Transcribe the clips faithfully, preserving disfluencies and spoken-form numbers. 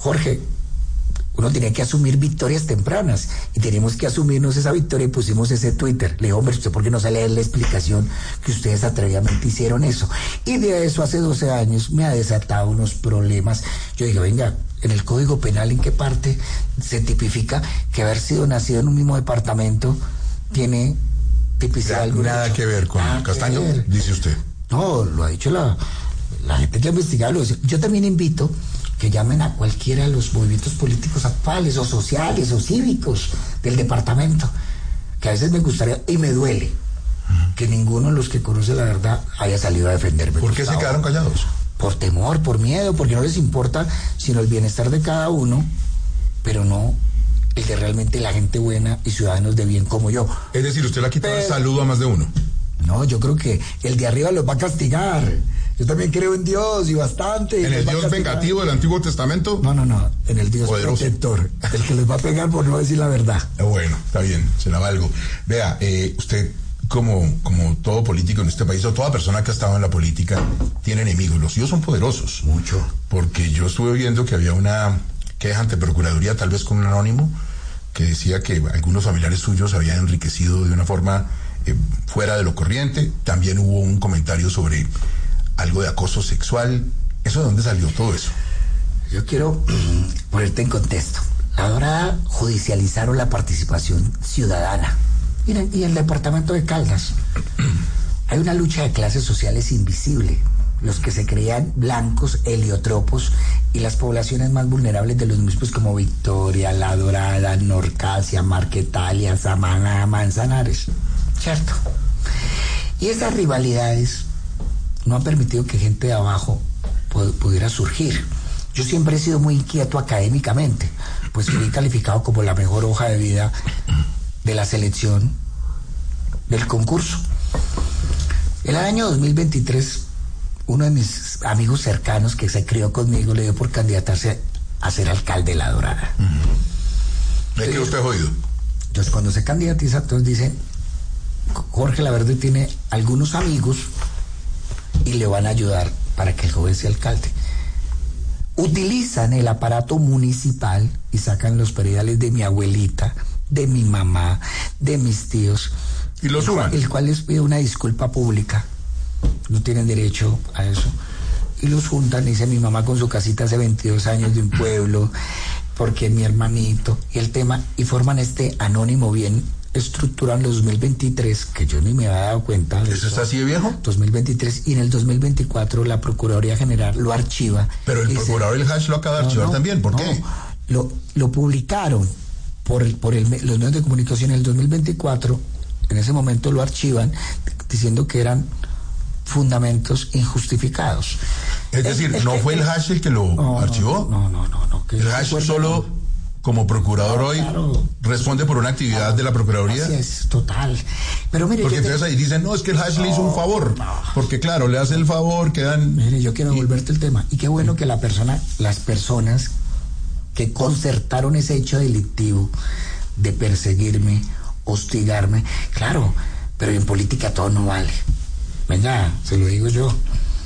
Jorge, uno tenía que asumir victorias tempranas y teníamos que asumirnos esa victoria y pusimos ese Twitter. Le digo, hombre, ¿usted por qué no sale a dar la explicación que ustedes atrevidamente hicieron eso? Y de eso hace doce años me ha desatado unos problemas. Yo digo, venga, en el Código Penal, ¿en qué parte se tipifica que haber sido nacido en un mismo departamento tiene tipicidad alguna? Nada que ver con Nada Castaño, ver. dice usted. No, lo ha dicho la, la gente que ha investigado. Lo dice. Yo también invito que llamen a cualquiera de los movimientos políticos actuales o sociales o cívicos del departamento, que a veces me gustaría, y me duele, uh-huh. que ninguno de los que conoce la verdad haya salido a defenderme. ¿Por qué Gustavo? Se quedaron callados? Por temor, por miedo, porque no les importa sino el bienestar de cada uno, pero no el de realmente la gente buena y ciudadanos de bien como yo. Es decir, usted le ha quitado el saludo a más de uno. No, yo creo que el de arriba los va a castigar. Yo también creo en Dios y bastante. ¿En el Dios vengativo del Antiguo Testamento? No, no, no, en el Dios poderoso, protector, el que les va a pegar por no decir la verdad. Bueno, está bien, se la valgo. Vea, eh, usted como, como todo político en este país, o toda persona que ha estado en la política, tiene enemigos. Los suyos son poderosos. Mucho. Porque yo estuve viendo que había una queja ante Procuraduría, tal vez con un anónimo, que decía que algunos familiares suyos habían enriquecido de una forma eh, fuera de lo corriente. También hubo un comentario sobre algo de acoso sexual. ¿Eso de dónde salió todo eso? Yo quiero ponerte en contexto. Ahora judicializaron la participación ciudadana. Miren, y el departamento de Caldas. Hay una lucha de clases sociales invisible. Los que se creían blancos, heliotropos, y las poblaciones más vulnerables de los municipios como Victoria, La Dorada, Norcasia, Marquetalia, Samaná, Manzanares. ¿Cierto? Y esas rivalidades no han permitido que gente de abajo pudiera surgir. Yo siempre he sido muy inquieto académicamente, pues fui calificado como la mejor hoja de vida de la selección del concurso. En el año dos mil veintitrés, uno de mis amigos cercanos que se crió conmigo le dio por candidatarse a ser alcalde de La Dorada. Uh-huh. ¿Me quedó usted jodido? Entonces, cuando se candidatiza, todos dicen, Jorge Laverde tiene algunos amigos y le van a ayudar para que el joven sea alcalde. Utilizan el aparato municipal y sacan los periodales de mi abuelita, de mi mamá, de mis tíos. ¿Y los suman? El cual les pide una disculpa pública. No tienen derecho a eso. Y los juntan, dice mi mamá con su casita hace veintidós años de un pueblo, porque mi hermanito, y el tema, y forman este anónimo bien estructurado en el dos mil veintitrés, que yo ni me había dado cuenta de ¿Eso eso. está así de viejo? dos mil veintitrés, y en el dos mil veinticuatro la Procuraduría General lo archiva. Pero el procurador el hash lo acaba de no, archivar no, también, ¿por no, qué? Lo, lo publicaron por, el, por el, los medios de comunicación en el dos mil veinticuatro, en ese momento lo archivan, diciendo que eran fundamentos injustificados. Es decir, el, el, ¿no el, fue el hash el que lo no, archivó? No, no, no, no. Que el hash solo, como procurador no, hoy, claro, responde por una actividad claro, de la Procuraduría. Así es, total. Pero mire, porque entonces te... ahí dicen, no, es que el hash no, le hizo un favor. No. Porque claro, le hace el favor, quedan... Mire, yo quiero devolverte el tema. Y qué bueno que la persona, las personas que concertaron ese hecho delictivo de perseguirme, hostigarme, claro, pero en política todo no vale. Venga, se lo digo yo.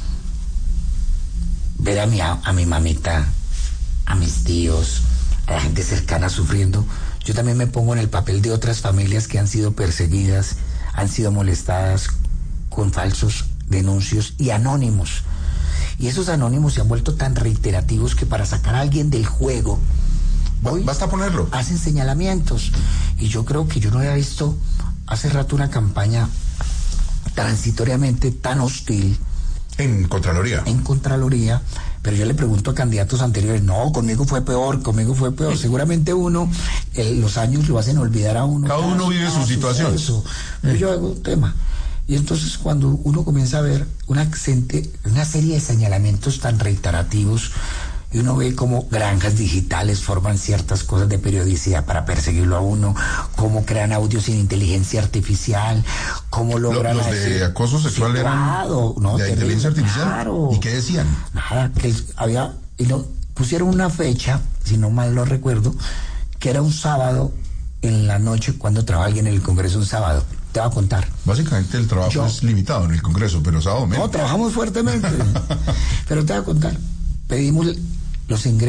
Ver a mi, a, a mi mamita, a mis tíos, a la gente cercana sufriendo. Yo también me pongo en el papel de otras familias que han sido perseguidas, han sido molestadas con falsos denuncios y anónimos. Y esos anónimos se han vuelto tan reiterativos que para sacar a alguien del juego, hoy basta ponerlo. Hacen señalamientos. Y yo creo que yo no había visto hace rato una campaña transitoriamente tan hostil en Contraloría. En Contraloría, pero yo le pregunto a candidatos anteriores, no, conmigo fue peor, conmigo fue peor. Sí. Seguramente uno, el, los años lo hacen olvidar a uno. Cada uno vive su situación. Eso. Pero yo hago un tema. Y entonces cuando uno comienza a ver una, una serie de señalamientos tan reiterativos, y uno ve cómo granjas digitales forman ciertas cosas de periodicidad para perseguirlo a uno, cómo crean audios sin inteligencia artificial, cómo logran... Los de decir, acoso sexual sí, eran claro, no, de inteligencia artificial. Claro. ¿Y qué decían? Nada, que había... Y no, pusieron una fecha, si no mal lo recuerdo, que era un sábado en la noche cuando trabaja alguien en el Congreso un sábado. Te voy a contar. Básicamente el trabajo Yo, es limitado en el Congreso, pero sábado menos. No, trabajamos fuertemente. Pero te voy a contar. Pedimos los ingresos